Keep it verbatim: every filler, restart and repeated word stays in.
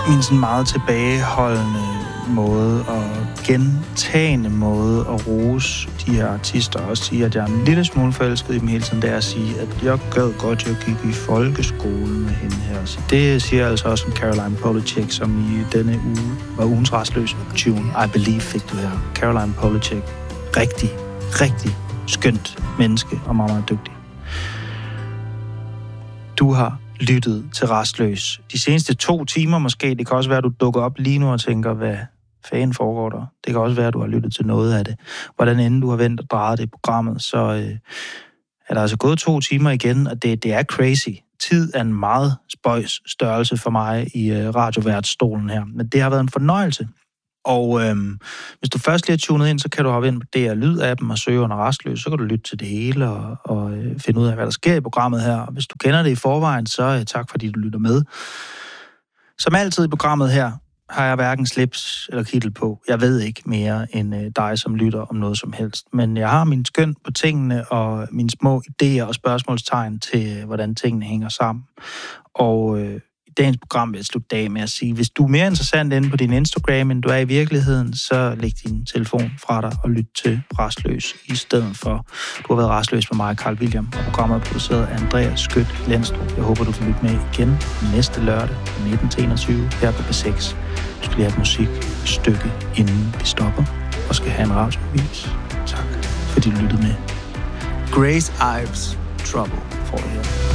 min sådan meget tilbageholdende måde og gentagende måde at rose de her artister og sige, at jeg er en lille smule forelsket i dem hele tiden, det er at sige, at jeg gad godt, jeg gik i folkeskolen med hende her. Så det siger altså også en Caroline Polachek, som i denne uge var ugens rastløse tune I Believe fik du her. Caroline Polachek, rigtig, rigtig skønt menneske og meget, meget dygtig. Du har lyttet til Rastløs de seneste to timer måske. Det kan også være, at du dukker op lige nu og tænker, hvad fanden foregår der? Det kan også være, at du har lyttet til noget af det. Hvordan end du har vendt og drejet det i programmet, så øh, er der altså gået to timer igen, og det, det er crazy. Tid er en meget spøjs størrelse for mig i øh, radioværtsstolen her. Men det har været en fornøjelse. Og øhm, hvis du først lige er tunet ind, så kan du hoppe ind på D R Lyd-appen og søge under Rastløs, så kan du lytte til det hele og, og øh, finde ud af, hvad der sker i programmet her. Og hvis du kender det i forvejen, så øh, tak fordi du lytter med. Som altid i programmet her, har jeg hverken slips eller kittel på. Jeg ved ikke mere end øh, dig, som lytter om noget som helst. Men jeg har min skøn på tingene og mine små idéer og spørgsmålstegn til, øh, hvordan tingene hænger sammen. Og øh, i dagens program vil jeg slutte dag med at sige, hvis du er mere interessant inde på din Instagram, end du er i virkeligheden, så læg din telefon fra dig og lyt til Rastløs i stedet for. Du har været rastløs med mig, Carl William, og programmet er produceret af Andreas Skødt Lenstrup. Jeg håber, du kan lytte med igen næste lørdag nitten til enogtyve her på B seks. Du skal lige have et musikstykke, inden vi stopper, og skal have en radiovis. Tak, fordi du lyttede med. Grace Ives Trouble får det her.